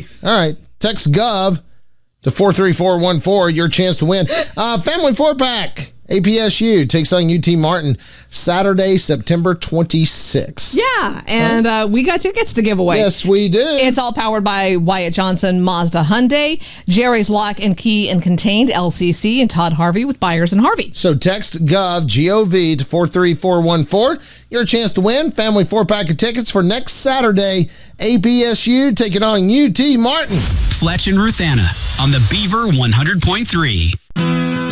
All right. Text GOV to 43414. Your chance to win. Family 4-pack. APSU takes on UT Martin Saturday, September 26th. Yeah, and we got tickets to give away. Yes, we do. It's all powered by Wyatt Johnson, Mazda Hyundai, Jerry's Lock and Key and Contained, LCC, and Todd Harvey with Byers and Harvey. So text GOV, G-O-V, to 43414. Your chance to win family 4-pack of tickets for next Saturday. APSU taking on UT Martin. Fletch and Ruth Anna on the Beaver 100.3.